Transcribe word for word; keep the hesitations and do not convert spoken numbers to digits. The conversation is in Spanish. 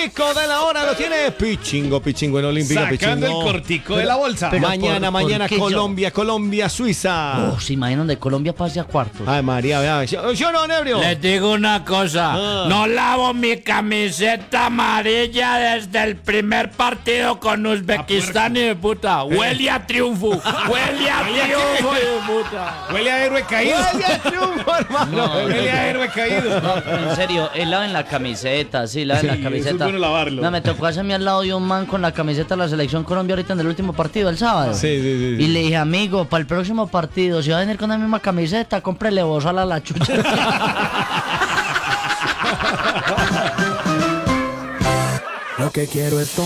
cortico de la hora lo tiene Pichingo, Pichingo en Olímpica. Sacando Pichingo. el cortico de la bolsa. Pero mañana, por- mañana ¿por qué yo? Colombia, Colombia, Suiza. Oh, se imaginan de Colombia pase a cuartos. Ay, María, vea. ¿Yo, yo no, Nebrio? Les digo una cosa, Ah. no lavo mi camiseta amarilla desde el primer partido con Uzbekistán y de puta. Huele a triunfo, huele a triunfo y de puta. Huele a héroe caído. ¡Huele a triunfo, hermano! Huele a héroe caído. No, pero en serio, él lava en la camiseta, sí, lava en Sí, la eso es camiseta. bueno lavarlo. No, me tocó hacerme al lado de un man con la camiseta de la selección Colombia ahorita en el último partido, el sábado. Sí, sí, sí, sí. Y le dije, amigo, para el próximo partido, si va a venir con la misma camiseta, cómprele bozal a la chucha. Lo que quiero es